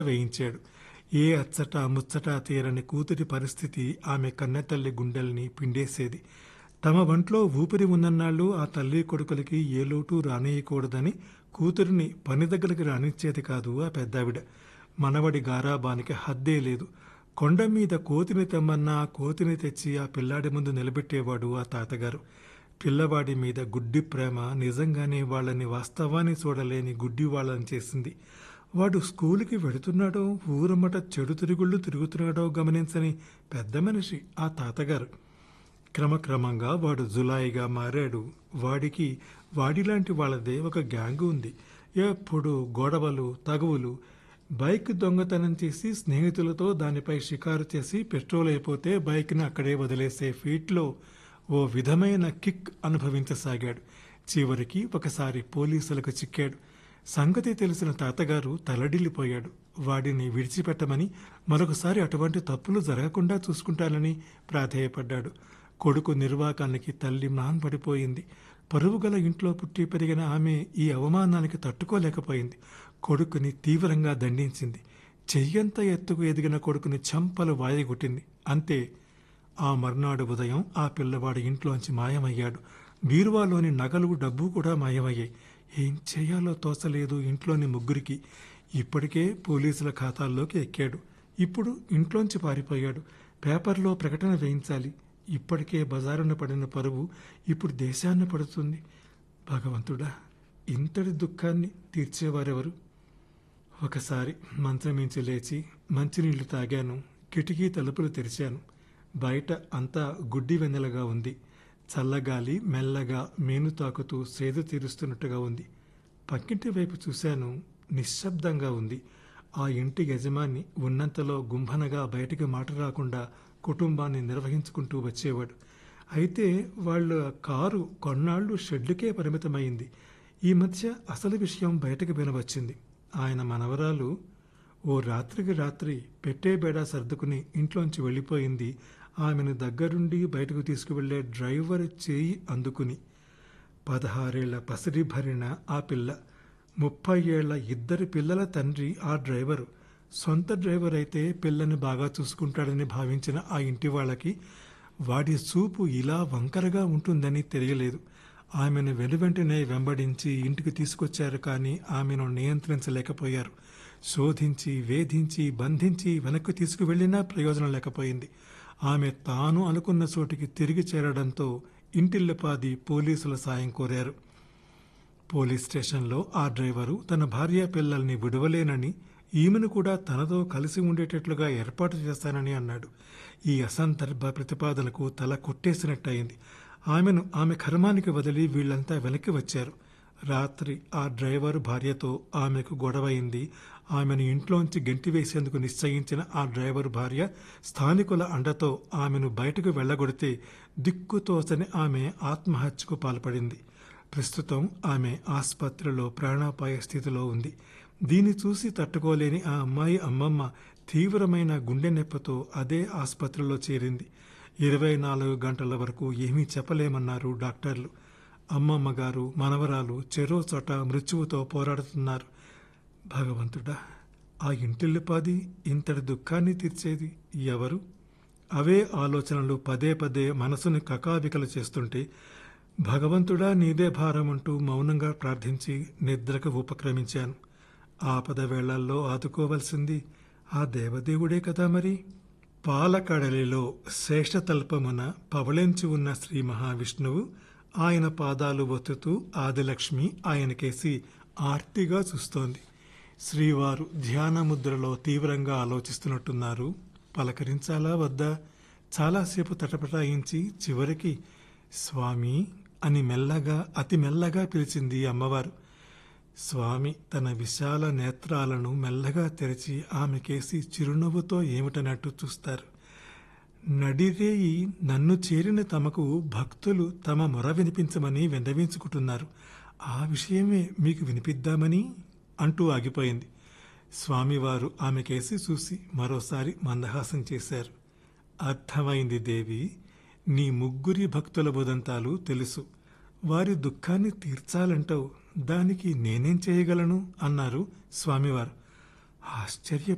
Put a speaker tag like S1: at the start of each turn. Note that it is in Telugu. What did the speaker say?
S1: వేయించాడు. ఏ అచ్చట ముచ్చట తీరని కూతురి పరిస్థితి ఆమె కన్నెతల్లి గుండెల్ని పిండేసేది. తమ వంట్లో ఊపిరి ఉన్నన్నాళ్ళు ఆ తల్లి కొడుకులకి ఏ లోటు రానియకూడదని కూతురిని పని దగ్గరికి రానిచ్చేది కాదు ఆ పెద్దావిడ. మనవడి గారాబానికి హద్దే లేదు. కొండ మీద కోతిని తెమ్మన్నా ఆ కోతిని తెచ్చి ఆ పిల్లాడి ముందు నిలబెట్టేవాడు ఆ తాతగారు. పిల్లవాడి మీద గుడ్డి ప్రేమ నిజంగానే వాళ్ళని వాస్తవాన్ని చూడలేని గుడ్డి వాళ్ళని చేసింది. వాడు స్కూలుకి వెడుతున్నాడో ఊరమ్మట చెడు తిరుగుళ్ళు తిరుగుతున్నాడో గమనించని పెద్ద మనిషి ఆ తాతగారు. క్రమక్రమంగా వాడు జులాయిగా మారాడు. వాడికి వాడిలాంటి వాళ్ళదే ఒక గ్యాంగు ఉంది. ఎప్పుడు గొడవలు తగువులు. బైక్ దొంగతనం చేసి స్నేహితులతో దానిపై షికారు చేసి పెట్రోల్ అయిపోతే బైక్ని అక్కడే వదిలేసే ఫీట్లో ఓ విధమైన కిక్ అనుభవించసాగాడు. చివరికి ఒకసారి పోలీసులకు చిక్కాడు. సంగతి తెలిసిన తాతగారు తలడిల్లిపోయాడు. వాడిని విడిచిపెట్టమని, మరొకసారి అటువంటి తప్పులు జరగకుండా చూసుకుంటానని ప్రాధేయపడ్డాడు. కొడుకు నిర్వాకానికి తల్లి మ్రాన్పడిపోయింది. పరువుగల ఇంట్లో పుట్టి పెరిగిన ఆమె ఈ అవమానానికి తట్టుకోలేకపోయింది. కొడుకుని తీవ్రంగా దండించింది. చెయ్యంత ఎత్తుకు ఎదిగిన కొడుకుని చంపలు వాయగొట్టింది. అంతే. ఆ మర్నాడు ఉదయం ఆ పిల్లవాడి ఇంట్లోంచి మాయమయ్యాడు. బీరువాలోని నగలు డబ్బు కూడా మాయమయ్యాయి. ఏం చేయాలో తోచలేదు ఇంట్లోని ముగ్గురికి. ఇప్పటికే పోలీసుల ఖాతాల్లోకి ఎక్కాడు. ఇప్పుడు ఇంట్లోంచి పారిపోయాడు. పేపర్లో ప్రకటన వేయించాలి. ఇప్పటికే బజారున పడిన పరువు ఇప్పుడు దేశాన్ని పడుతుంది. భగవంతుడా, ఇంతటి దుఃఖాన్ని తీర్చేవారెవరు? ఒకసారి మంచమించి లేచి మంచినీళ్లు తాగాను. కిటికీ తలుపులు తెరిచాను. బయట అంతా గుడ్డి వెన్నెలగా ఉంది. చల్లగాలి మెల్లగా మేను తాకుతూ సేద తీరుస్తున్నట్టుగా ఉంది. పక్కింటి వైపు చూశాను. నిశ్శబ్దంగా ఉంది. ఆ ఇంటి యజమాని ఉన్నంతలో గుంభనగా బయటికి మాట రాకుండా కుటుంబాన్ని నిర్వహించుకుంటూ వచ్చేవాడు. అయితే వాళ్ళ కారు కొన్నాళ్లు షెడ్డుకే పరిమితమైంది. ఈ మధ్య అసలు విషయం బయటకు వినవచ్చింది. ఆయన మనవరాలు ఓ రాత్రికి రాత్రి పెట్టే బేడా సర్దుకుని ఇంట్లోంచి వెళ్ళిపోయింది. ఆమెను దగ్గరుండి బయటకు తీసుకువెళ్లే డ్రైవర్ చేయి అందుకుని. 16 ఏళ్ల పసిడి భరిన ఆ పిల్ల, 30 ఏళ్ల ఇద్దరి పిల్లల తండ్రి ఆ డ్రైవరు. సొంత డ్రైవర్ అయితే పిల్లని బాగా చూసుకుంటాడని భావించిన ఆ ఇంటి వాళ్ళకి వాడి చూపు ఇలా వంకరగా ఉంటుందని తెలియలేదు. ఆమెను వెనువెంటనే వెంబడించి ఇంటికి తీసుకొచ్చారు. కానీ ఆమెను నియంత్రించలేకపోయారు. శోధించి వేధించి బంధించి వెనక్కి తీసుకువెళ్లినా ప్రయోజనం లేకపోయింది. ఆమె తాను అనుకున్న చోటికి తిరిగి చేరడంతో ఇంటిల్లిపాది పోలీసుల సాయం కోరారు. పోలీస్ స్టేషన్లో ఆ డ్రైవరు తన భార్య పిల్లల్ని విడవలేనని, ఈమెను కూడా తనతో కలిసి ఉండేటట్లుగా ఏర్పాటు చేస్తానని అన్నాడు. ఈ అసందర్భ ప్రతిపాదనకు తల కొట్టేసినట్టయింది. ఆమెను ఆమె కర్మానికి వదిలి వీళ్లంతా వెనక్కి వచ్చారు. రాత్రి ఆ డ్రైవరు భార్యతో ఆమెకు గొడవైంది. ఆమెను ఇంట్లోంచి గెంటివేసేందుకు నిశ్చయించిన ఆ డ్రైవరు భార్య స్థానికుల అండతో ఆమెను బయటకు వెళ్లగొడితే దిక్కుతోచని ఆమె ఆత్మహత్యకు పాల్పడింది. ప్రస్తుతం ఆమె ఆసుపత్రిలో ప్రాణాపాయ స్థితిలో ఉంది. దీన్ని చూసి తట్టుకోలేని ఆ అమ్మాయి అమ్మమ్మ తీవ్రమైన గుండె నొప్పితో అదే ఆసుపత్రిలో చేరింది. 24 గంటల వరకు ఏమీ చెప్పలేమన్నారు డాక్టర్లు. అమ్మమ్మ గారు మనవరాలు చెరో చోట మృత్యువుతో పోరాడుతున్నారు. భగవంతుడా, ఆ ఇంటిల్లిపాది ఇంతటి దుఃఖాన్ని తీర్చేది ఎవరు? అవే ఆలోచనలు పదే పదే మనసుని కకావికలు చేస్తుంటే భగవంతుడా నీదే భారం అంటూ మౌనంగా ప్రార్థించి నిద్రకు ఉపక్రమించాను. ఆపద వేళల్లో ఆదుకోవలసింది ఆ దేవదేవుడే కదా మరి. పాలకడలిలో శేషతల్పమున పవళించి ఉన్న శ్రీ మహావిష్ణువు ఆయన పాదాలు ఒత్తుతూ ఆదిలక్ష్మి ఆయనకేసి ఆర్తిగా చూస్తోంది. శ్రీవారు ధ్యానముద్రలో తీవ్రంగా ఆలోచిస్తున్నట్టున్నారు. పలకరించాలా వద్దా? చాలాసేపు తటపటాయించి చివరికి స్వామి అని మెల్లగా అతి మెల్లగా పిలిచింది అమ్మవారు. స్వామి తన విశాల నేత్రాలను మెల్లగా తెరిచి ఆమెకేసి చిరునవ్వుతో ఏమిటనట్టు చూస్తారు. నడిరేయి నన్ను చేరిన తమకు భక్తులు తమ మొర వినిపించమని విన్నవించుకుంటున్నారు. ఆ విషయమే మీకు వినిపిద్దామని అంటూ ఆగిపోయింది. స్వామివారు ఆమెకేసి చూసి మరోసారి మందహాసం చేశారు. అర్థమైంది దేవి, నీ ముగ్గురి భక్తుల బుదంతాలు తెలుసు. వారి దుఃఖాన్ని తీర్చాలంటావు. దానికి నేనేం చేయగలను అన్నారు స్వామివారు. ఆశ్చర్య